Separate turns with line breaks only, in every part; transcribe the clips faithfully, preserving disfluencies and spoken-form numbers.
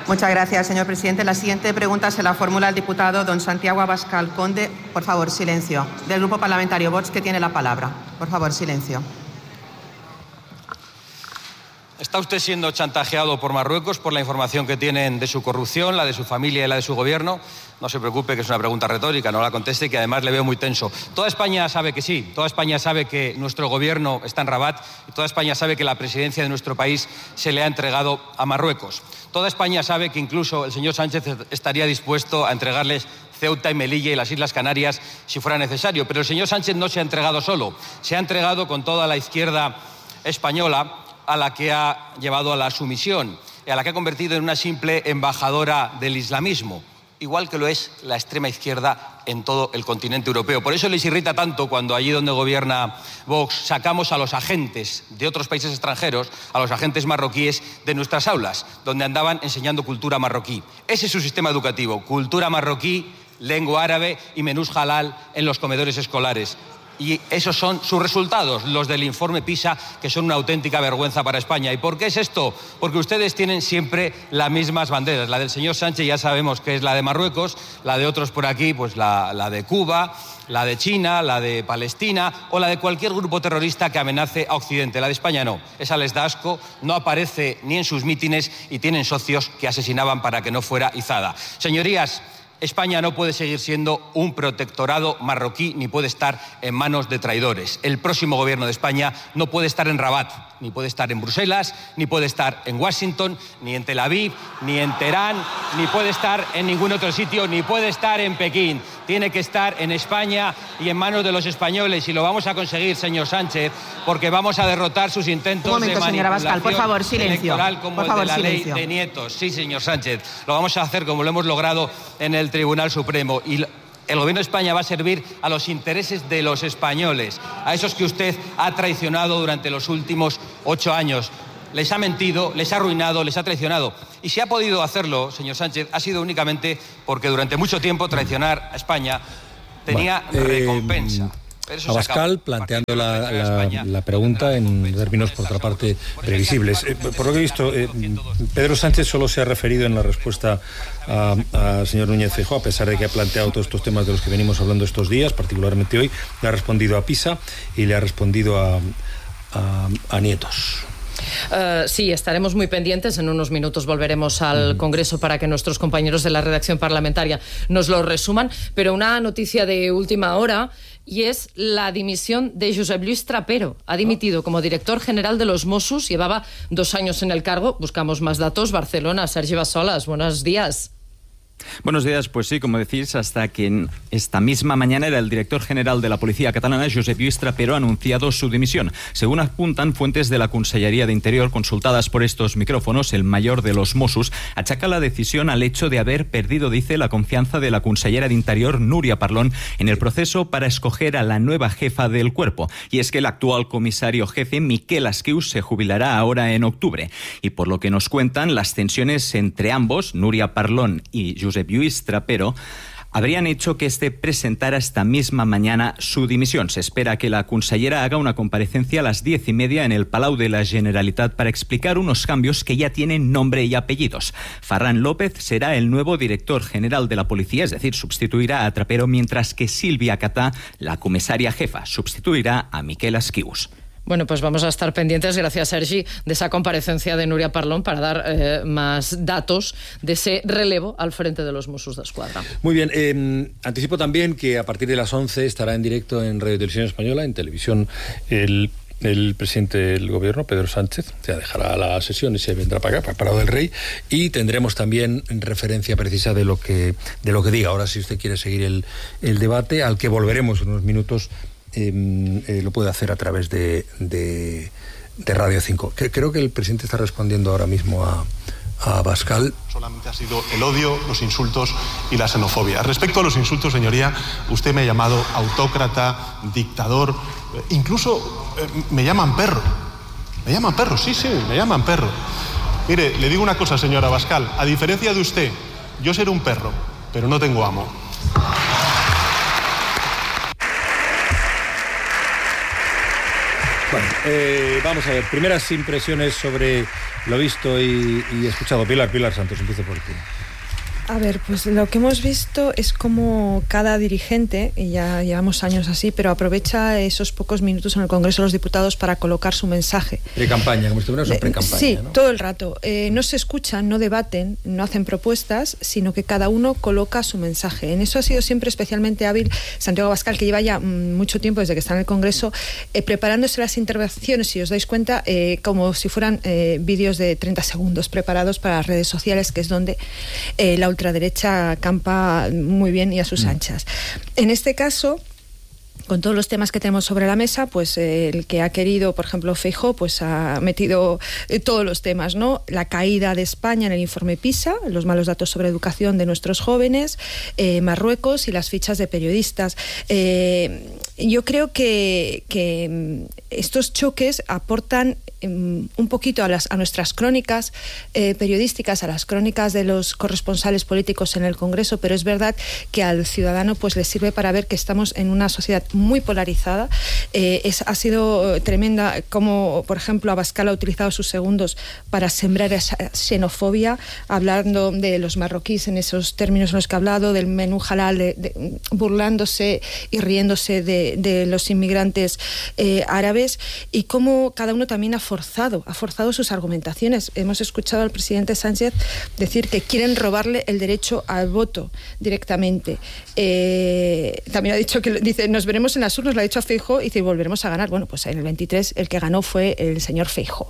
Muchas gracias, señor presidente. La siguiente pregunta se la formula el diputado don Santiago Abascal Conde. Por favor, silencio. Del Grupo Parlamentario Vox, que tiene la palabra. Por favor, silencio.
¿Está usted siendo chantajeado por Marruecos por la información que tienen de su corrupción, la de su familia y la de su gobierno? No se preocupe, que es una pregunta retórica, no la conteste, que además le veo muy tenso. Toda España sabe que sí, toda España sabe que nuestro gobierno está en Rabat y toda España sabe que la presidencia de nuestro país se le ha entregado a Marruecos. Toda España sabe que incluso el señor Sánchez estaría dispuesto a entregarles Ceuta y Melilla y las Islas Canarias si fuera necesario. Pero el señor Sánchez no se ha entregado solo, se ha entregado con toda la izquierda española, a la que ha llevado a la sumisión, y a la que ha convertido en una simple embajadora del islamismo, igual que lo es la extrema izquierda en todo el continente europeo. Por eso les irrita tanto cuando allí donde gobierna Vox sacamos a los agentes de otros países extranjeros, a los agentes marroquíes de nuestras aulas, donde andaban enseñando cultura marroquí. Ese es su sistema educativo, cultura marroquí, lengua árabe y menús halal en los comedores escolares. Y esos son sus resultados, los del informe PISA, que son una auténtica vergüenza para España. ¿Y por qué es esto? Porque ustedes tienen siempre las mismas banderas. La del señor Sánchez ya sabemos que es la de Marruecos, la de otros por aquí, pues la, la de Cuba, la de China, la de Palestina o la de cualquier grupo terrorista que amenace a Occidente. La de España no, esa les da asco, no aparece ni en sus mítines y tienen socios que asesinaban para que no fuera izada. Señorías, España no puede seguir siendo un protectorado marroquí ni puede estar en manos de traidores. El próximo gobierno de España no puede estar en Rabat, ni puede estar en Bruselas, ni puede estar en Washington, ni en Tel Aviv, ni en Teherán, ni puede estar en ningún otro sitio, ni puede estar en Pekín. Tiene que estar en España y en manos de los españoles, y lo vamos a conseguir, señor Sánchez, porque vamos a derrotar sus intentos
Un momento,
de
señora
manipulación
Abascal, por favor, silencio.
electoral como
Por favor,
el de la
silencio.
ley de Nietos. Sí, señor Sánchez, lo vamos a hacer como lo hemos logrado en el Tribunal Supremo. Y el gobierno de España va a servir a los intereses de los españoles, a esos que usted ha traicionado durante los últimos ocho años. Les ha mentido, les ha arruinado, les ha traicionado. Y si ha podido hacerlo, señor Sánchez, ha sido únicamente porque durante mucho tiempo traicionar a España tenía
bueno, eh,
recompensa.
Abascal planteando la, la, la pregunta en términos, por otra parte, previsibles. Eh, por lo que he visto, eh, Pedro Sánchez solo se ha referido en la respuesta al señor Núñez Feijóo, a pesar de que ha planteado todos estos temas de los que venimos hablando estos días, particularmente hoy. Le ha respondido a PISA y le ha respondido a, a, a Nietos.
Uh, sí, estaremos muy pendientes. En unos minutos volveremos al Congreso para que nuestros compañeros de la redacción parlamentaria nos lo resuman. Pero una noticia de última hora, y es la dimisión de Josep Lluís Trapero. Ha dimitido como director general de los Mossos. Llevaba dos años en el cargo. Buscamos más datos. Barcelona, Sergi Bassolas, buenos días.
Buenos días, pues sí, como decís, hasta que esta misma mañana era el director general de la Policía Catalana, Josep Lluís Trapero, ha anunciado su dimisión. Según apuntan fuentes de la Consellería de Interior consultadas por estos micrófonos, el mayor de los Mossos achaca la decisión al hecho de haber perdido, dice, la confianza de la consellera de Interior, Núria Parlon, en el proceso para escoger a la nueva jefa del cuerpo. Y es que el actual comisario jefe, Miquel Asquius, se jubilará ahora en octubre. Y por lo que nos cuentan, las tensiones entre ambos, Núria Parlon y Josep Lluís Trapero, habrían hecho que este presentara esta misma mañana su dimisión. Se espera que la consellera haga una comparecencia a las diez y media en el Palau de la Generalitat para explicar unos cambios que ya tienen nombre y apellidos. Ferran López será el nuevo director general de la policía, es decir, sustituirá a Trapero, mientras que Sílvia Catà, la comisaria jefa, sustituirá a Miquel Asquius.
Bueno, pues vamos a estar pendientes, gracias Sergi, de esa comparecencia de Núria Parlon para dar eh, más datos de ese relevo al frente de los Mossos d'Esquadra.
Muy bien, eh, anticipo también que a partir de las once estará en directo en Radio Televisión Española, en televisión, el... el presidente del gobierno, Pedro Sánchez. Ya dejará la sesión y se vendrá para acá, para Parado del Rey, y tendremos también referencia precisa de lo que de lo que diga. Ahora, si usted quiere seguir el, el debate, al que volveremos en unos minutos, eh, eh, lo puede hacer a través de, de, de Radio cinco. Que, creo que el presidente está respondiendo ahora mismo a, a Abascal.
Solamente ha sido el odio, los insultos y la xenofobia. Respecto a los insultos, señoría, usted me ha llamado autócrata, dictador, incluso eh, me llaman perro. Me llaman perro, sí, sí, me llaman perro. Mire, le digo una cosa, señora Abascal. A diferencia de usted, yo seré un perro, pero no tengo amo.
Bueno, eh, vamos a ver, primeras impresiones sobre lo visto y, y escuchado. Pilar, Pilar Santos, empiezo por ti.
A ver, pues lo que hemos visto es como cada dirigente, y ya llevamos años así, pero aprovecha esos pocos minutos en el Congreso de los Diputados para colocar su mensaje.
Pre-campaña, como estuvieron en pre-campaña,
Sí,
¿no?
todo el rato. Eh, no se escuchan, no debaten, no hacen propuestas, sino que cada uno coloca su mensaje. En eso ha sido siempre especialmente hábil Santiago Abascal, que lleva ya mmm, mucho tiempo desde que está en el Congreso, eh, preparándose las intervenciones, si os dais cuenta, eh, como si fueran eh, vídeos de treinta segundos preparados para las redes sociales, que es donde eh, la ultraderecha campa muy bien y a sus anchas. En este caso, con todos los temas que tenemos sobre la mesa, pues eh, el que ha querido, por ejemplo, Feijóo, pues ha metido eh, todos los temas, ¿no? La caída de España en el informe PISA, los malos datos sobre educación de nuestros jóvenes, eh, Marruecos y las fichas de periodistas. Eh, yo creo que, que estos choques aportan um, un poquito a, las, a nuestras crónicas eh, periodísticas, a las crónicas de los corresponsales políticos en el Congreso, pero es verdad que al ciudadano pues le sirve para ver que estamos en una sociedad muy polarizada. Eh, es, ha sido tremenda como, por ejemplo, Abascal ha utilizado sus segundos para sembrar esa xenofobia, hablando de los marroquíes en esos términos en los que ha hablado, del menú halal, de, de, burlándose y riéndose de, de los inmigrantes eh, árabes, y cómo cada uno también ha forzado, ha forzado sus argumentaciones. Hemos escuchado al presidente Sánchez decir que quieren robarle el derecho al voto directamente. Eh, también ha dicho que, dice, nos veremos en las urnas, lo ha dicho a Feijóo, y dice, volveremos a ganar. Bueno, pues en el veintitrés el que ganó fue el señor Feijóo.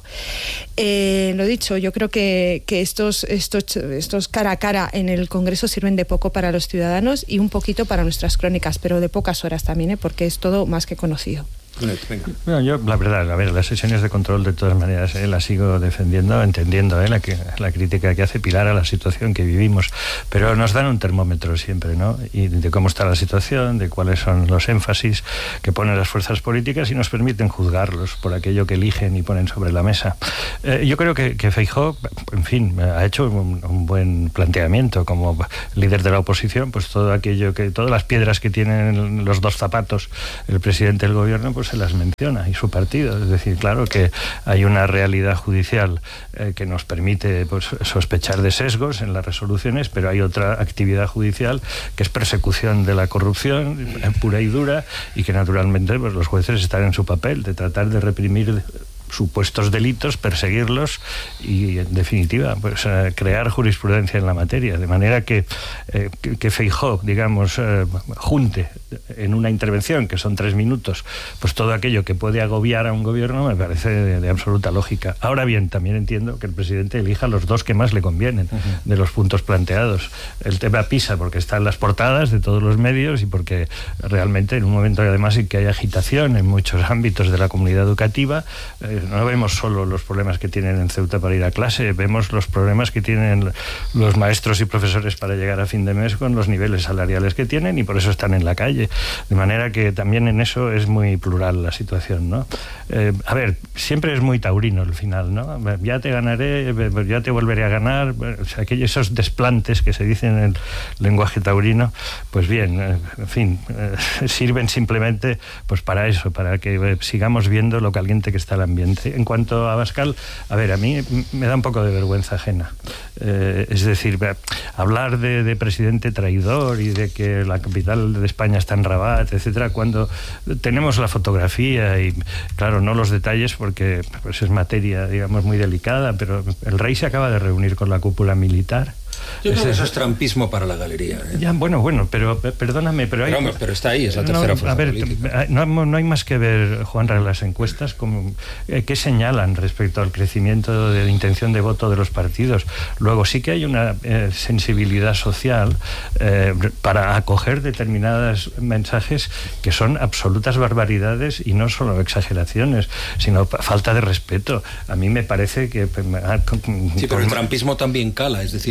Eh, lo dicho, yo creo que, que estos, estos, estos cara a cara en el Congreso sirven de poco para los ciudadanos y un poquito para nuestras crónicas, pero de pocas horas también, ¿eh? Porque es todo más que conocido.
Bueno, yo, la verdad, a ver, las sesiones de control de todas maneras eh, las sigo defendiendo, entendiendo eh, la, que, la crítica que hace Pilar a la situación que vivimos, pero nos dan un termómetro siempre, ¿no? Y de cómo está la situación, de cuáles son los énfasis que ponen las fuerzas políticas y nos permiten juzgarlos por aquello que eligen y ponen sobre la mesa. Eh, yo creo que, que Feijóo, en fin, ha hecho un, un buen planteamiento como líder de la oposición, pues todo aquello que, todas las piedras que tienen los dos zapatos el presidente del gobierno, pues se las menciona, y su partido. Es decir, claro que hay una realidad judicial eh, que nos permite pues, sospechar de sesgos en las resoluciones, pero hay otra actividad judicial que es persecución de la corrupción eh, pura y dura, y que naturalmente pues, los jueces están en su papel de tratar de reprimir supuestos delitos, perseguirlos y, en definitiva, pues eh, crear jurisprudencia en la materia, de manera que, eh, que, que Feijóo, digamos, eh, junte en una intervención, que son tres minutos, pues todo aquello que puede agobiar a un gobierno, me parece de, de absoluta lógica. Ahora bien, también entiendo que el presidente elija los dos que más le convienen, uh-huh, de los puntos planteados. El tema PISA, porque está en las portadas de todos los medios y porque realmente en un momento además en que hay agitación en muchos ámbitos de la comunidad educativa, eh, no vemos solo los problemas que tienen en Ceuta para ir a clase, vemos los problemas que tienen los maestros y profesores para llegar a fin de mes con los niveles salariales que tienen, y por eso están en la calle. De manera que también en eso es muy plural la situación, ¿no? Eh, a ver, siempre es muy taurino el final, ¿no? Ya te ganaré, ya te volveré a ganar, o sea, aquellos, esos desplantes que se dicen en el lenguaje taurino, pues bien, eh, en fin, eh, sirven simplemente pues para eso, para que eh, sigamos viendo lo caliente que está el ambiente. En cuanto a Abascal, a ver, a mí me da un poco de vergüenza ajena. Eh, es decir, hablar de, de presidente traidor y de que la capital de España está en Rabat, etcétera, cuando tenemos la fotografía y, claro, no los detalles porque pues, es materia, digamos, muy delicada, pero el rey se acaba de reunir con la cúpula militar.
Yo creo que eso es trampismo para la galería, ¿eh?
Ya, bueno, bueno, pero perdóname, pero hay...
Pero, pero está ahí, es la tercera
no,
fuerza
a ver,
política.
No, no hay más que ver, Juanra, las encuestas como, eh, que señalan respecto al crecimiento de intención de voto de los partidos. Luego sí que hay una eh, sensibilidad social eh, para acoger determinados mensajes que son absolutas barbaridades y no solo exageraciones, sino falta de respeto. A mí me parece que...
Sí, pero el trampismo también cala, es decir...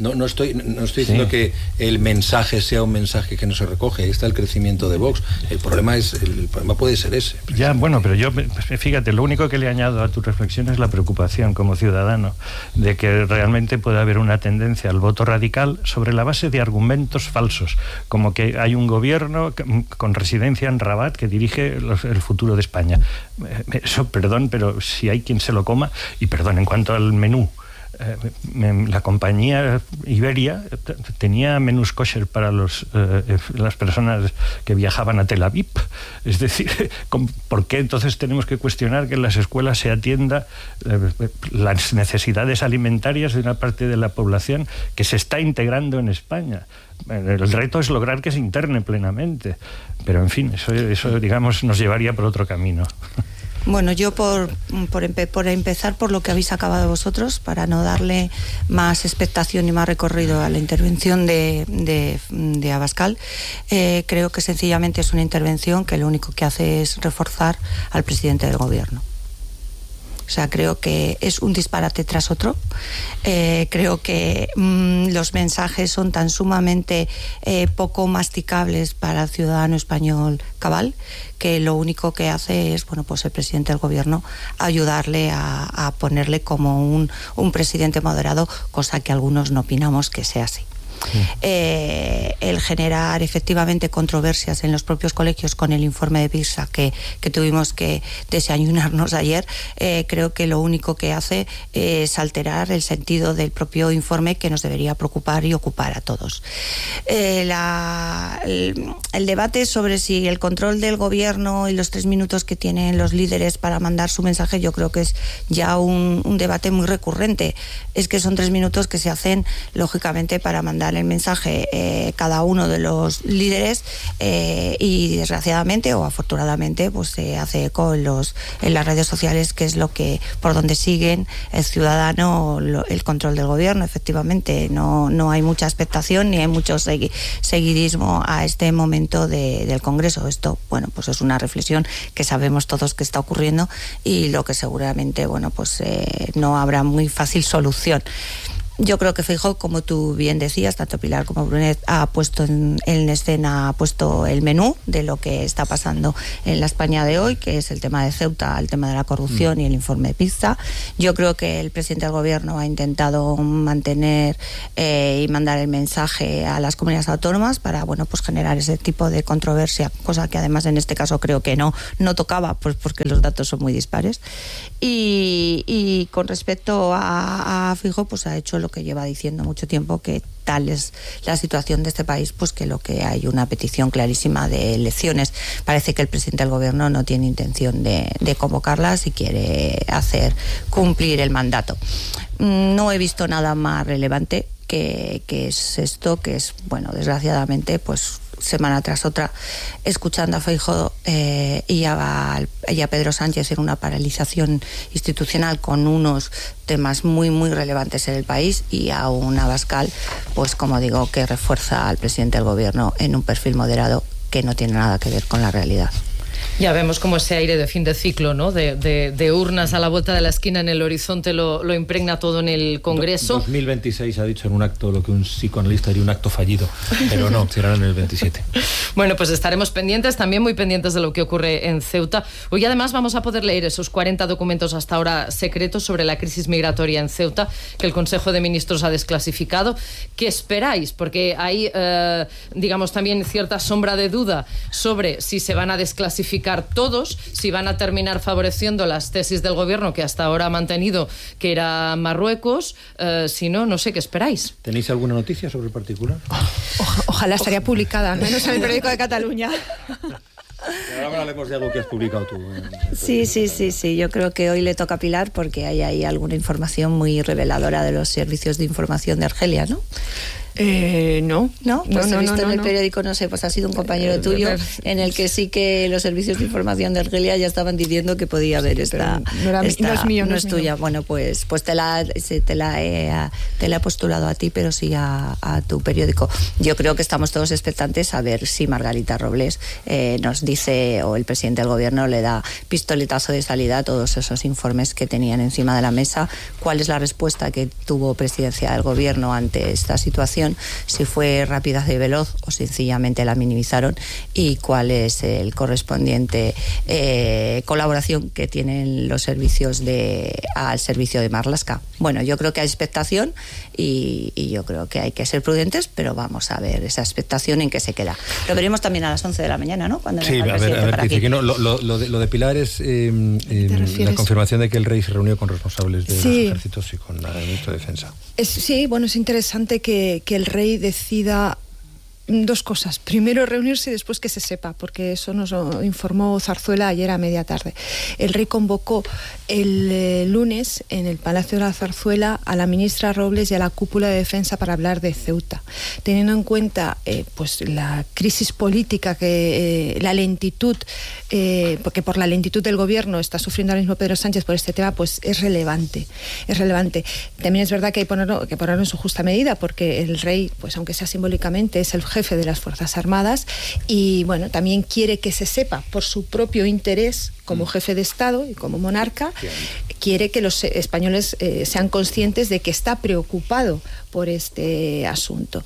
No, no estoy, no estoy diciendo sí. que el mensaje sea un mensaje que no se recoge. Ahí está el crecimiento de Vox. El problema es, el problema puede ser ese.
Ya, bueno, pero yo, fíjate, lo único que le añado a tu reflexión es la preocupación como ciudadano de que realmente pueda haber una tendencia al voto radical sobre la base de argumentos falsos, como que hay un gobierno con residencia en Rabat que dirige los, el futuro de España. Eso, perdón, pero si hay quien se lo coma, y perdón, en cuanto al menú, Eh, la compañía Iberia tenía menús kosher para los, eh, las personas que viajaban a Tel Aviv. Es decir, ¿por qué entonces tenemos que cuestionar que en las escuelas se atienda eh, las necesidades alimentarias de una parte de la población que se está integrando en España? El reto es lograr que se interne plenamente, pero en fin, eso, eso digamos nos llevaría por otro camino.
Bueno, yo por, por, empe por empezar por lo que habéis acabado vosotros, para no darle más expectación y más recorrido a la intervención de, de, de Abascal, eh, creo que sencillamente es una intervención que lo único que hace es reforzar al presidente del gobierno. O sea, creo que es un disparate tras otro. Eh, creo que mmm, los mensajes son tan sumamente eh, poco masticables para el ciudadano español cabal, que lo único que hace es, bueno, pues el presidente del gobierno ayudarle a, a ponerle como un, un presidente moderado, cosa que algunos no opinamos que sea así. Sí. Eh, el generar efectivamente controversias en los propios colegios con el informe de PISA que, que tuvimos que desayunarnos ayer, eh, creo que lo único que hace es alterar el sentido del propio informe, que nos debería preocupar y ocupar a todos. Eh, la, el, el debate sobre si el control del gobierno y los tres minutos que tienen los líderes para mandar su mensaje, yo creo que es ya un, un debate muy recurrente. Es que son tres minutos que se hacen lógicamente para mandar el mensaje eh, cada uno de los líderes, eh, y desgraciadamente o afortunadamente pues se hace eco en, los, en las redes sociales, que es lo que por donde siguen el ciudadano lo, el control del gobierno. Efectivamente no, no hay mucha expectación ni hay mucho segui, seguidismo a este momento de, del Congreso. Esto, bueno, pues es una reflexión que sabemos todos que está ocurriendo y lo que seguramente, bueno, pues eh, no habrá muy fácil solución. Yo creo que Feijóo, como tú bien decías, tanto Pilar como Brunet ha puesto en, en escena, ha puesto el menú de lo que está pasando en la España de hoy, que es el tema de Ceuta, el tema de la corrupción mm. y el informe de PISA. Yo creo que el presidente del gobierno ha intentado mantener eh, y mandar el mensaje a las comunidades autónomas para, bueno, pues generar ese tipo de controversia, cosa que además en este caso creo que no, no tocaba, pues porque los datos son muy dispares. Y, y con respecto a, a Feijóo, pues ha hecho lo que lleva diciendo mucho tiempo, que tal es la situación de este país, pues que lo que hay una petición clarísima de elecciones. Parece que el presidente del gobierno no tiene intención de, de convocarlas y quiere hacer cumplir el mandato. No he visto nada más relevante que, que es esto, que es, bueno, desgraciadamente, pues semana tras otra, escuchando a Feijóo eh, y, a, y a Pedro Sánchez en una paralización institucional con unos temas muy, muy relevantes en el país, y a un Abascal, pues como digo, que refuerza al presidente del gobierno en un perfil moderado que no tiene nada que ver con la realidad.
Ya vemos como ese aire de fin de ciclo, ¿no? De, de, de urnas a la vuelta de la esquina en el horizonte lo, lo impregna todo en el Congreso.
dos mil veintiséis ha dicho en un acto lo que un psicoanalista diría un acto fallido, pero no, será en el veintisiete.
Bueno, pues estaremos pendientes, también muy pendientes de lo que ocurre en Ceuta. Hoy además vamos a poder leer esos cuarenta documentos hasta ahora secretos sobre la crisis migratoria en Ceuta, que el Consejo de Ministros ha desclasificado. ¿Qué esperáis? Porque hay, eh, digamos, también cierta sombra de duda sobre si se van a desclasificar todos, si van a terminar favoreciendo las tesis del gobierno que hasta ahora ha mantenido, que era Marruecos. Eh, si no, no sé qué esperáis.
¿Tenéis alguna noticia sobre el particular?
O, ojalá estaría publicada, menos en el periódico de Cataluña.
Ahora hablemos de algo que has publicado tú.
Sí, sí, sí, sí. Yo creo que hoy le toca a Pilar, porque hay ahí alguna información muy reveladora de los servicios de información de Argelia, ¿no?
Eh, no.
¿No? Pues
no,
he visto
no, no,
en el
no.
periódico, no sé, pues ha sido un compañero tuyo en el que sí que los servicios de información de Argelia ya estaban diciendo que podía haber
Sí,
esta...
no, era,
esta,
no es mío, no,
no
es
es tuya.
mío.
Bueno, pues pues te la, te la, he, te la he postulado a ti, pero sí a, a tu periódico. Yo creo que estamos todos expectantes a ver si Margarita Robles eh, nos dice, o el presidente del gobierno le da pistoletazo de salida a todos esos informes que tenían encima de la mesa, cuál es la respuesta que tuvo presidencia del gobierno ante esta situación, si fue rápida y veloz o sencillamente la minimizaron, y cuál es el correspondiente eh, colaboración que tienen los servicios de al servicio de Marlaska. Bueno, yo creo que hay expectación y, y yo creo que hay que ser prudentes, pero vamos a ver esa expectación en qué se queda. Lo veremos también a las once de la mañana, ¿no? Cuando
sí,
venga el
a ver,
presidente
a ver,
para
dice
aquí.
que no, lo, lo, lo, de, lo de Pilar es eh, eh, la confirmación de que el rey se reunió con responsables de
Sí.
los ejércitos y con la ministra de Defensa.
Es, sí, bueno, es interesante que, que el rey decida dos cosas. Primero reunirse y después que se sepa, porque eso nos lo informó Zarzuela ayer a media tarde. El rey convocó el eh, lunes en el Palacio de la Zarzuela a la ministra Robles y a la cúpula de defensa para hablar de Ceuta, teniendo en cuenta eh, pues la crisis política, que eh, la lentitud, eh, porque por la lentitud del gobierno está sufriendo ahora mismo Pedro Sánchez por este tema, pues es relevante, es relevante. También es verdad que hay que ponerlo, que ponerlo en su justa medida, porque el rey, pues aunque sea simbólicamente, es el jefe de las Fuerzas Armadas y bueno, también quiere que se sepa por su propio interés como jefe de Estado y como monarca, quiere que los españoles eh, sean conscientes de que está preocupado por este asunto.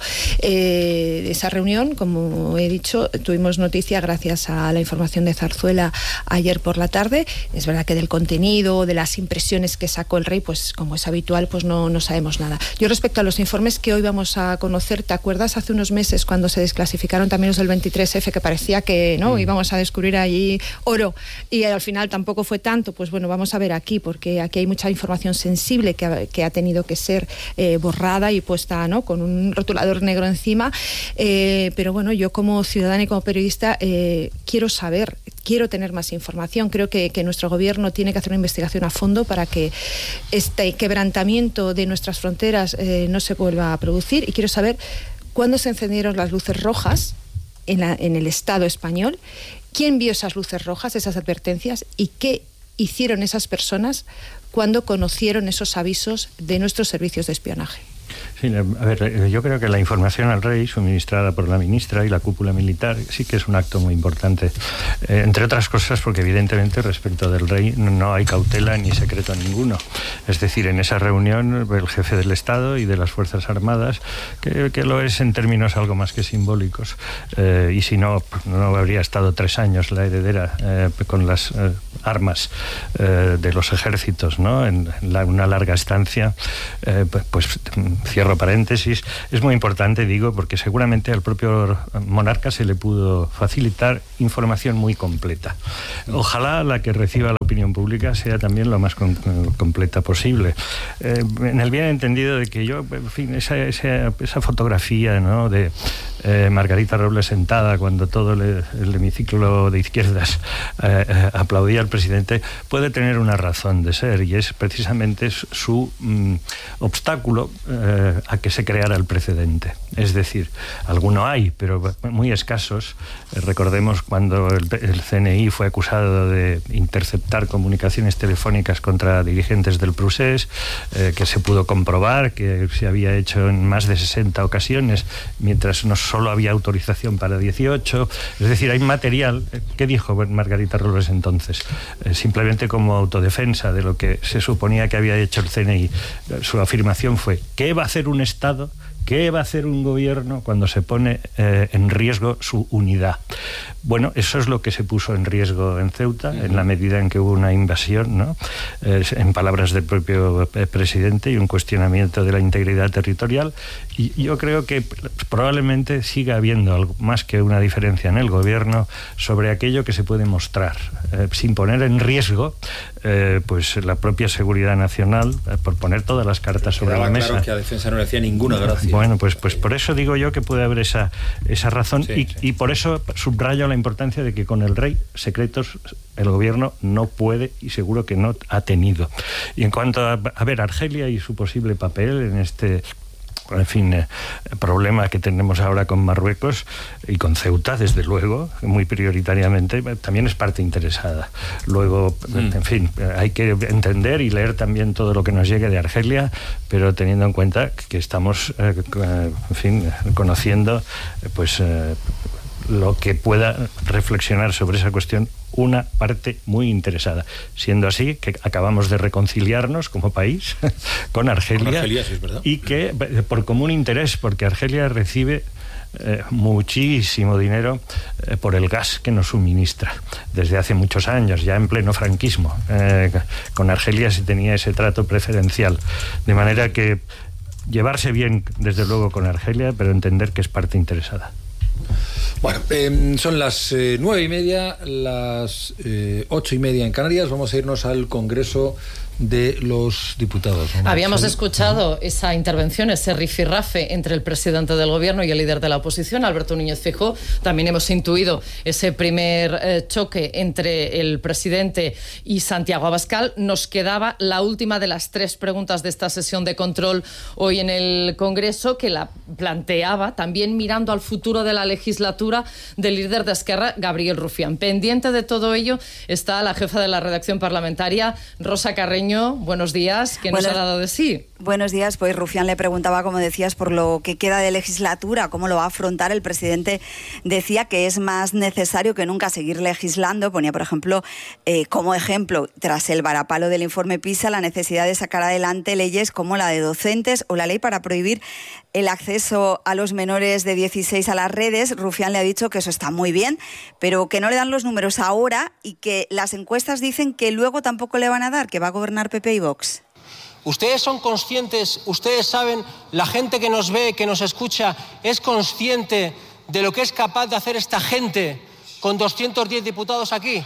Eh, de esa reunión, como he dicho, tuvimos noticia gracias a la información de Zarzuela ayer por la tarde. Es verdad que del contenido, de las impresiones que sacó el rey, pues como es habitual, pues no, no sabemos nada. Yo respecto a los informes que hoy vamos a conocer, ¿te acuerdas hace unos meses cuando se desclasificaron también los del veintitrés efe, que parecía que no mm. íbamos a descubrir allí oro y al final tampoco fue tanto? Pues bueno, vamos a ver aquí, porque aquí hay mucha información sensible que ha, que ha tenido que ser eh, borrada y puesta, ¿no?, con un rotulador negro encima, eh, pero bueno, yo como ciudadana y como periodista eh, quiero saber, quiero tener más información. Creo que, que nuestro gobierno tiene que hacer una investigación a fondo para que este quebrantamiento de nuestras fronteras eh, no se vuelva a producir, y quiero saber cuándo se encendieron las luces rojas en, la, en el Estado español, quién vio esas luces rojas, esas advertencias, y qué hicieron esas personas cuando conocieron esos avisos de nuestros servicios de espionaje.
Sí, a ver, yo creo que la información al rey suministrada por la ministra y la cúpula militar sí que es un acto muy importante, eh, entre otras cosas porque evidentemente respecto del rey no hay cautela ni secreto ninguno. Es decir, en esa reunión el jefe del Estado y de las Fuerzas Armadas, que, que lo es en términos algo más que simbólicos, eh, y si no, no habría estado tres años la heredera eh, con las eh, armas eh, de los ejércitos, ¿no?, en, en la, una larga estancia, eh, pues cierro paréntesis, es muy importante, digo, porque seguramente al propio monarca se le pudo facilitar información muy completa. Ojalá la que reciba la opinión pública sea también lo más com completa posible. Eh, en el bien entendido de que yo, en fin, esa, esa, esa fotografía, ¿no?, de eh, Margarita Robles sentada cuando todo el, el hemiciclo de izquierdas eh, eh, aplaudía al presidente, puede tener una razón de ser, y es precisamente su mm, obstáculo eh, a que se creara el precedente. Es decir, alguno hay, pero muy escasos. Eh, recordemos cuando el, el C N I fue acusado de interceptar comunicaciones telefónicas contra dirigentes del Prusés, eh, que se pudo comprobar que se había hecho en más de sesenta ocasiones, mientras no solo había autorización para dieciocho. Es decir, hay material. ¿Qué dijo Margarita Robles entonces? Eh, simplemente como autodefensa de lo que se suponía que había hecho el C N I. Su afirmación fue: ¿qué va a hacer un Estado? ¿Qué va a hacer un gobierno cuando se pone eh, en riesgo su unidad? Bueno, eso es lo que se puso en riesgo en Ceuta, en la medida en que hubo una invasión, ¿no?, eh, en palabras del propio presidente, y un cuestionamiento de la integridad territorial. Y yo creo que probablemente siga habiendo algo más que una diferencia en el gobierno sobre aquello que se puede mostrar, eh, sin poner en riesgo eh, pues la propia seguridad nacional, eh, por poner todas las cartas sobre
Quedaba
la mesa.
Claro que a Defensa no le hacía ninguna gracia.
Bueno, pues, pues por eso digo yo que puede haber esa, esa razón,
sí,
y,
sí.
y por eso subrayo la importancia de que con el rey secretos el gobierno no puede, y seguro que no ha tenido. Y en cuanto a, a ver, Argelia y su posible papel en este en fin, eh, problema que tenemos ahora con Marruecos y con Ceuta, desde luego, muy prioritariamente, también es parte interesada. Luego, mm. en fin, hay que entender y leer también todo lo que nos llegue de Argelia, pero teniendo en cuenta que estamos, eh, en fin, conociendo, pues, eh, lo que pueda reflexionar sobre esa cuestión una parte muy interesada. Siendo así, que acabamos de reconciliarnos como país con Argelia,
con Argelia, sí, es verdad.
Y que por común interés, porque Argelia recibe eh, muchísimo dinero eh, por el gas que nos suministra desde hace muchos años, ya en pleno franquismo. Eh, con Argelia se tenía ese trato preferencial, de manera que llevarse bien, desde luego, con Argelia, pero entender que es parte interesada.
Bueno, eh, son las eh, nueve y media, las eh, ocho y media en Canarias. Vamos a irnos al Congreso de los Diputados.
¿No? Habíamos escuchado uh-huh. esa intervención, ese rifirrafe entre el presidente del Gobierno y el líder de la oposición, Alberto Núñez Feijóo. También hemos intuido ese primer eh, choque entre el presidente y Santiago Abascal. Nos quedaba la última de las tres preguntas de esta sesión de control hoy en el Congreso, que la planteaba también mirando al futuro de la legislatura del líder de Esquerra, Gabriel Rufián. Pendiente de todo ello está la jefa de la redacción parlamentaria, Rosa Carreño. Buenos días, ¿qué nos ha dado de sí?
Buenos días, pues Rufián le preguntaba, como decías, por lo que queda de legislatura, cómo lo va a afrontar. El presidente decía que es más necesario que nunca seguir legislando. Ponía, por ejemplo, eh, como ejemplo, tras el varapalo del informe PISA, la necesidad de sacar adelante leyes como la de docentes o la ley para prohibir el acceso a los menores de dieciséis a las redes. Rufián le ha dicho que eso está muy bien, pero que no le dan los números ahora y que las encuestas dicen que luego tampoco le van a dar, que va a gobernar P P y Vox.
Ustedes son conscientes, ustedes saben, la gente que nos ve, que nos escucha, es consciente de lo que es capaz de hacer esta gente con doscientos diez diputados aquí.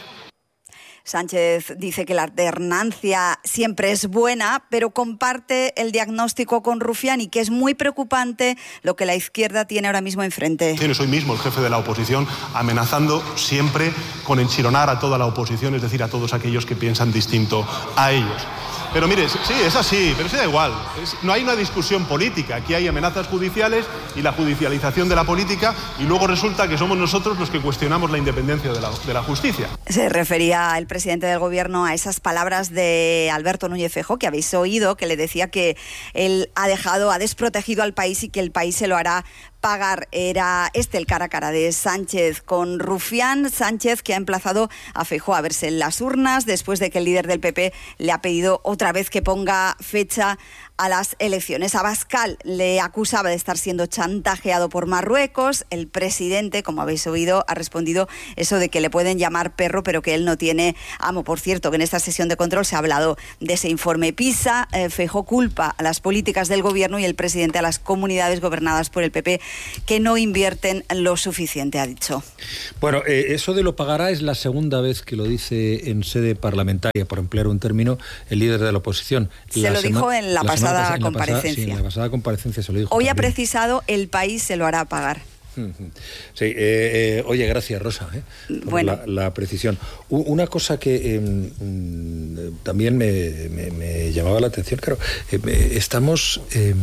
Sánchez dice que la alternancia siempre es buena, pero comparte el diagnóstico con Rufián y que es muy preocupante lo que la izquierda tiene ahora mismo enfrente.
Tienes hoy mismo el jefe de la oposición amenazando siempre con enchironar a toda la oposición, es decir, a todos aquellos que piensan distinto a ellos. Pero mire, sí, es así, pero sí da igual. Es, no hay una discusión política. Aquí hay amenazas judiciales y la judicialización de la política, y luego resulta que somos nosotros los que cuestionamos la independencia de la, de la justicia.
Se refería el presidente del Gobierno a esas palabras de Alberto Núñez Feijóo, que habéis oído, que le decía que él ha dejado, ha desprotegido al país y que el país se lo hará pagar. Era este el cara a cara de Sánchez con Rufián. Sánchez, que ha emplazado a Feijóo a verse en las urnas después de que el líder del P P le ha pedido otra vez que ponga fecha a las elecciones. Abascal le acusaba de estar siendo chantajeado por Marruecos. El presidente, como habéis oído, ha respondido eso de que le pueden llamar perro, pero que él no tiene amo. Por cierto, que en esta sesión de control se ha hablado de ese informe PISA. Eh, Feijóo culpa a las políticas del Gobierno y el presidente a las comunidades gobernadas por el P P, que no invierten lo suficiente, ha dicho.
Bueno, eh, eso de lo pagará es la segunda vez que lo dice en sede parlamentaria, por emplear un término, el líder de la oposición.
Se
la
lo
sema-
dijo en la, la pasada pasada comparecencia.
La pasada, sí, en la pasada comparecencia se lo dijo.
Hoy
también
ha precisado, el país se lo hará pagar.
Sí, eh, eh, oye, gracias, Rosa, eh, por
bueno.
la, la precisión. U- una cosa que eh, mm, también me, me, me llamaba la atención, claro, eh, estamos, eh,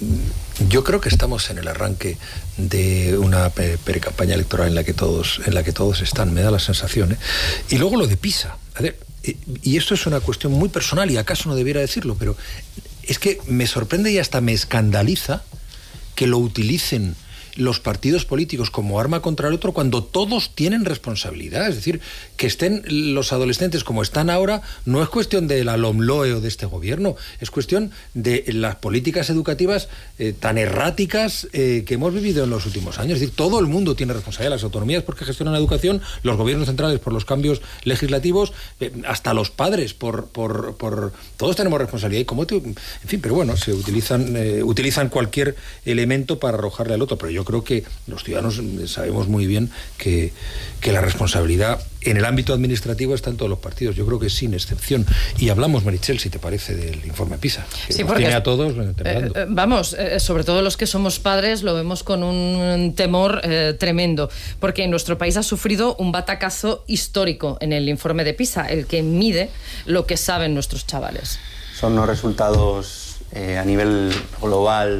yo creo que estamos en el arranque de una pre-campaña electoral en la que todos, en la que todos están, me da la sensación, ¿eh? Y luego lo de PISA, a ver, eh, y esto es una cuestión muy personal y acaso no debiera decirlo, pero es que me sorprende y hasta me escandaliza que lo utilicen los partidos políticos como arma contra el otro cuando todos tienen responsabilidad. Es decir, que estén los adolescentes como están ahora no es cuestión de la LOMLOE o de este gobierno, es cuestión de las políticas educativas eh, tan erráticas eh, que hemos vivido en los últimos años. Es decir, todo el mundo tiene responsabilidad, las autonomías porque gestionan la educación, los gobiernos centrales por los cambios legislativos, eh, hasta los padres por, por, por... Todos tenemos responsabilidad y como te... En fin, pero bueno, se utilizan, eh, utilizan cualquier elemento para arrojarle al otro, pero yo creo que los ciudadanos sabemos muy bien que, que la responsabilidad en el ámbito administrativo está en todos los partidos. Yo creo que sin excepción. Y hablamos, Meritxell, si te parece, del informe PISA, que
sí,
nos
porque
tiene a todos
eh, eh, vamos, eh, sobre todo los que somos padres lo vemos con un temor eh, tremendo, porque nuestro país ha sufrido un batacazo histórico en el informe de PISA, el que mide lo que saben nuestros chavales.
Son unos resultados eh, a nivel global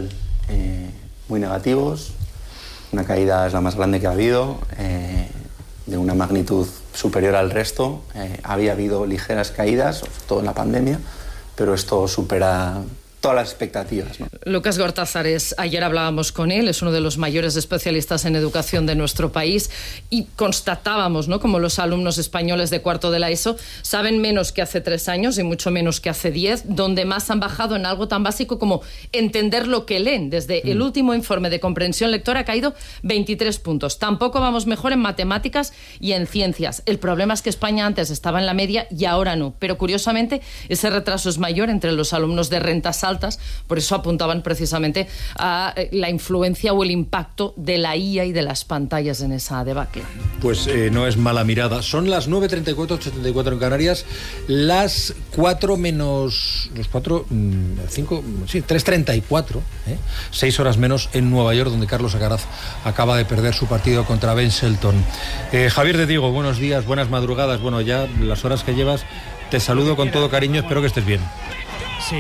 eh, muy negativos. Una caída es la más grande que ha habido, eh, de una magnitud superior al resto. Eh, había habido ligeras caídas, sobre todo en la pandemia, pero esto supera todas las expectativas, ¿no?
Lucas Gortazares, ayer hablábamos con él, es uno de los mayores especialistas en educación de nuestro país, y constatábamos, ¿no?, como los alumnos españoles de cuarto de la ESO saben menos que hace tres años y mucho menos que hace diez, donde más han bajado en algo tan básico como entender lo que leen. Desde mm. el último informe de comprensión lectora ha caído veintitrés puntos. Tampoco vamos mejor en matemáticas y en ciencias. El problema es que España antes estaba en la media y ahora no, pero curiosamente ese retraso es mayor entre los alumnos de rentas altas. Por eso apuntaban precisamente a la influencia o el impacto de la I A y de las pantallas en esa debacle.
Pues eh, no es mala mirada. Son las nueve treinta y cuatro, ocho treinta y cuatro en Canarias, las cuatro menos... los cuatro... cinco... sí, tres treinta y cuatro, ¿eh? seis horas menos en Nueva York, donde Carlos Alcaraz acaba de perder su partido contra Ben Shelton. Eh, Javier de Diego, buenos días, buenas madrugadas. Bueno, ya las horas que llevas, te saludo con todo cariño, espero que estés bien.
Sí,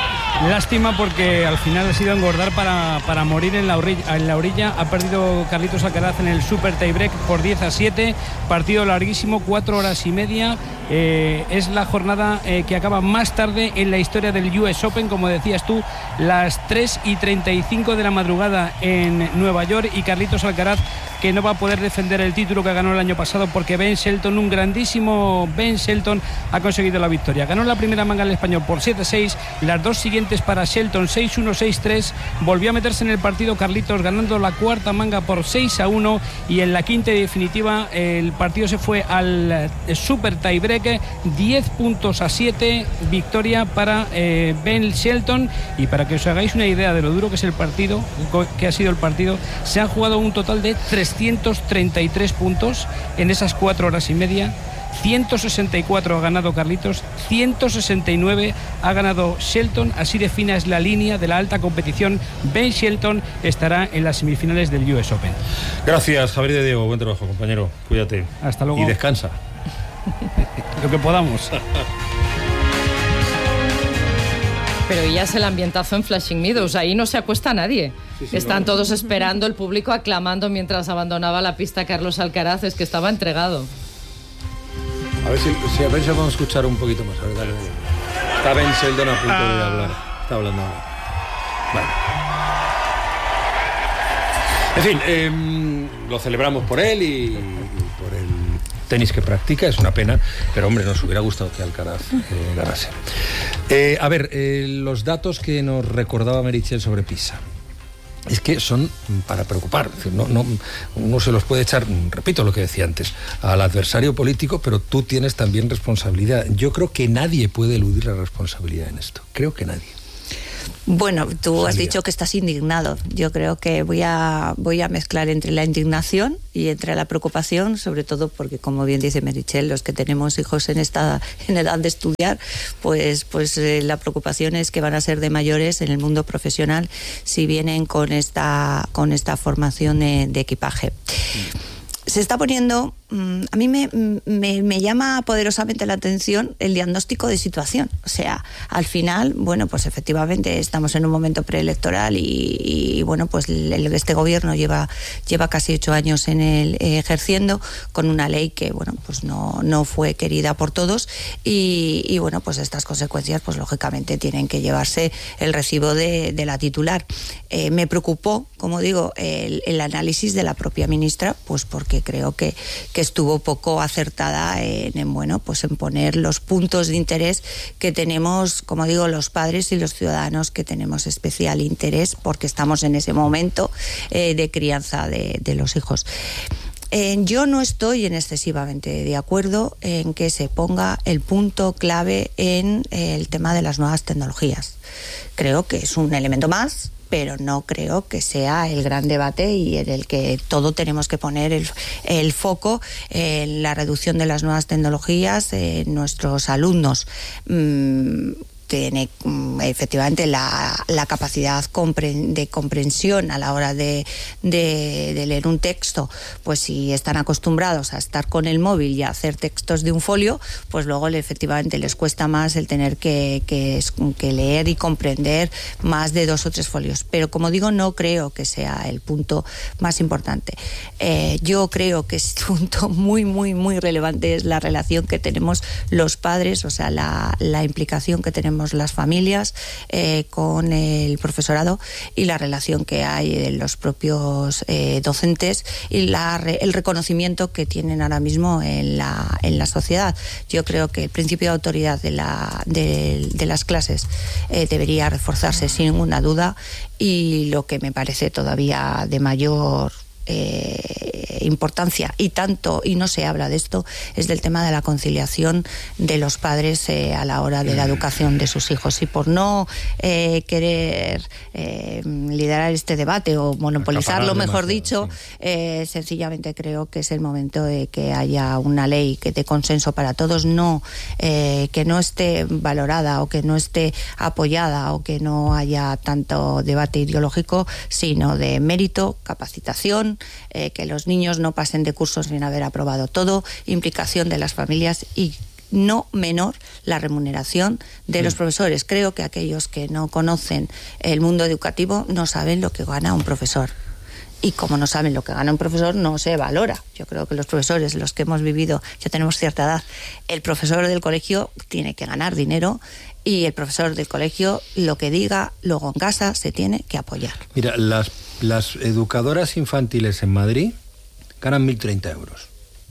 lástima porque al final ha sido engordar para, para morir en la, orilla, en la orilla. Ha perdido Carlitos Alcaraz en el Super Tiebreak por diez a siete. Partido larguísimo, cuatro horas y media. Eh, es la jornada eh, que acaba más tarde en la historia del U S Open, como decías tú, las tres y treinta y cinco de la madrugada en Nueva York, y Carlitos Alcaraz, que no va a poder defender el título que ganó el año pasado, porque Ben Shelton, un grandísimo Ben Shelton, ha conseguido la victoria. Ganó la primera manga el español por siete a seis, las dos siguientes para Shelton seis uno, seis tres. Volvió a meterse en el partido Carlitos, ganando la cuarta manga por seis a uno, y en la quinta y definitiva el partido se fue al Super Tiebreak, diez puntos a siete, victoria para eh, Ben Shelton. Y para que os hagáis una idea de lo duro que es el partido, que ha sido el partido, se han jugado un total de trescientos treinta y tres puntos en esas cuatro horas y media. ciento sesenta y cuatro ha ganado Carlitos, ciento sesenta y nueve ha ganado Shelton. Así de fina es la línea de la alta competición. Ben Shelton estará en las semifinales del U S Open.
Gracias, Javier de Diego, buen trabajo, compañero, cuídate.
Hasta luego.
Y descansa.
Lo que podamos.
Pero ya es el ambientazo en Flushing Meadows, ahí no se acuesta nadie. Sí, sí, Están no, todos esperando, el público aclamando mientras abandonaba la pista Carlos Alcaraz, es que estaba entregado.
A ver si, si a ver si vamos a escuchar un poquito más. A ver, dale, dale. Está Ben Shelton a punto de hablar. Está hablando ahora. Bueno. En fin, eh, lo celebramos por él y, y por el tenis que practica. Es una pena, pero hombre, nos hubiera gustado que Alcaraz eh, ganase. Eh, a ver, eh, los datos que nos recordaba Meritxell sobre Pisa. Es que son para preocupar. Es decir, no, no, uno se los puede echar, repito lo que decía antes, al adversario político, pero tú tienes también responsabilidad. Yo creo que nadie puede eludir la responsabilidad en esto. Creo que nadie.
Bueno, tú has dicho que estás indignado. Yo creo que voy a, voy a mezclar entre la indignación y entre la preocupación, sobre todo porque, como bien dice Meritxell, los que tenemos hijos en esta en edad de estudiar, pues, pues eh, la preocupación es que van a ser de mayores en el mundo profesional si vienen con esta, con esta formación de, de equipaje. Se está poniendo, a mí me, me, me llama poderosamente la atención el diagnóstico de situación. O sea, al final, bueno, pues efectivamente estamos en un momento preelectoral y, y bueno, pues el, este gobierno lleva, lleva casi ocho años en el, eh, ejerciendo con una ley que, bueno, pues no, no fue querida por todos y, y bueno, pues estas consecuencias, pues lógicamente tienen que llevarse el recibo de, de la titular. Eh, me preocupó, como digo, el, el análisis de la propia ministra, pues porque creo que, que estuvo poco acertada en, en, bueno, pues en poner los puntos de interés que tenemos, como digo, los padres y los ciudadanos, que tenemos especial interés porque estamos en ese momento eh, de crianza de, de los hijos. Eh, yo no estoy en excesivamente de acuerdo en que se ponga el punto clave en eh, el tema de las nuevas tecnologías. Creo que es un elemento más, pero no creo que sea el gran debate y en el que todo tenemos que poner el, el foco en la reducción de las nuevas tecnologías en nuestros alumnos. Mm, tiene efectivamente la, la capacidad de comprensión a la hora de, de, de leer un texto, pues si están acostumbrados a estar con el móvil y a hacer textos de un folio, pues luego efectivamente les cuesta más el tener que, que, que leer y comprender más de dos o tres folios. Pero como digo, no creo que sea el punto más importante. Eh, yo creo que es un punto muy, muy, muy relevante es la relación que tenemos los padres, o sea, la, la implicación que tenemos las familias eh, con el profesorado y la relación que hay de los propios eh, docentes y la, el reconocimiento que tienen ahora mismo en la, en la sociedad. Yo creo que el principio de autoridad de, la, de, de las clases eh, debería reforzarse sin ninguna duda, y lo que me parece todavía de mayor Eh, importancia y tanto y no se habla de esto es del tema de la conciliación de los padres eh, a la hora de la educación de sus hijos, y por no eh, querer eh, liderar este debate o monopolizarlo, mejor dicho, eh, sencillamente creo que es el momento de que haya una ley que dé consenso para todos, no eh, que no esté valorada o que no esté apoyada o que no haya tanto debate ideológico, sino de mérito, capacitación, Eh, que los niños no pasen de cursos sin haber aprobado todo, implicación de las familias y no menor la remuneración de los profesores. Creo que aquellos que no conocen el mundo educativo no saben lo que gana un profesor. Y como no saben lo que gana un profesor, no se valora. Yo creo que los profesores, los que hemos vivido, ya tenemos cierta edad, el profesor del colegio tiene que ganar dinero, y el profesor del colegio, lo que diga luego en casa, se tiene que apoyar.
Mira, las, las educadoras infantiles en Madrid ganan mil treinta euros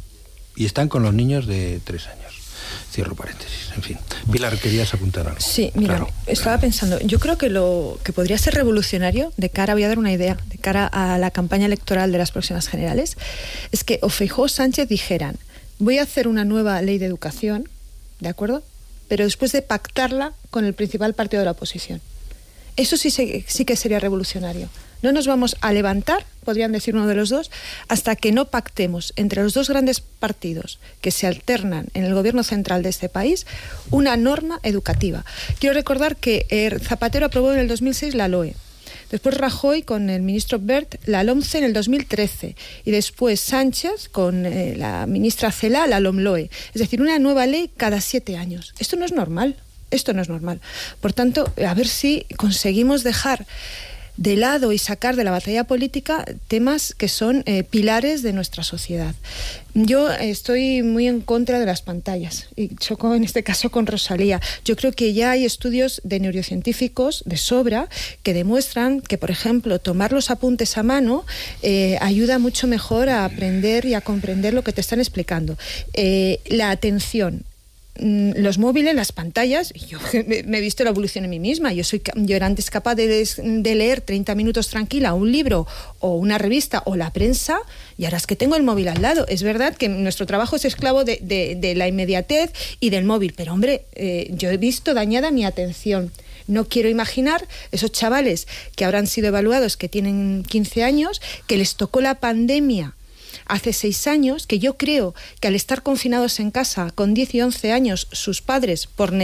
y están con los niños de tres años. Cierro paréntesis, en fin. Pilar, querías apuntar algo.
Sí, mira, claro, estaba pensando, yo creo que lo que podría ser revolucionario de cara, voy a dar una idea, de cara a la campaña electoral de las próximas generales, es que o Feijóo o Sánchez dijeran, voy a hacer una nueva ley de educación, ¿de acuerdo?, pero después de pactarla con el principal partido de la oposición. Eso sí, sí que sería revolucionario. No nos vamos a levantar, podrían decir uno de los dos, hasta que no pactemos entre los dos grandes partidos que se alternan en el gobierno central de este país una norma educativa. Quiero recordar que eh, Zapatero aprobó en el dos mil seis la LOE. Después Rajoy con el ministro Wert la LOMCE en el dos mil trece, y después Sánchez con eh, la ministra Celaá la LOMLOE. Es decir, una nueva ley cada siete años. Esto no es normal, esto no es normal. Por tanto, a ver si conseguimos dejar de lado y sacar de la batalla política temas que son eh, pilares de nuestra sociedad. Yo estoy muy en contra de las pantallas y choco en este caso con Rosalía. Yo creo que ya hay estudios de neurocientíficos de sobra que demuestran que, por ejemplo, tomar los apuntes a mano eh, ayuda mucho mejor a aprender y a comprender lo que te están explicando. Eh, la atención, los móviles, las pantallas, yo me he visto la evolución en mí misma. Yo soy, yo era antes capaz de, de leer treinta minutos tranquila un libro o una revista o la prensa, y ahora es que tengo el móvil al lado. Es verdad que nuestro trabajo es esclavo de, de, de la inmediatez y del móvil, pero hombre, eh, yo he visto dañada mi atención. No quiero imaginar esos chavales que ahora han sido evaluados, que tienen quince años, que les tocó la pandemia hace seis años, que yo creo que al estar confinados en casa con diez y once años, sus padres, por